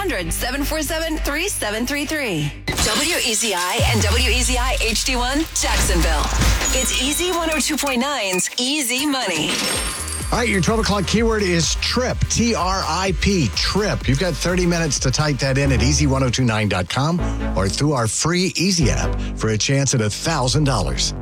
1-800-747-3733. WEZI and WEZI HD1 Jacksonville. It's Easy 102.9's Easy Money. All right, your 12 o'clock keyword is TRIP, T-R-I-P, TRIP. You've got 30 minutes to type that in at easy1029.com or through our free Easy app for a chance at $1,000.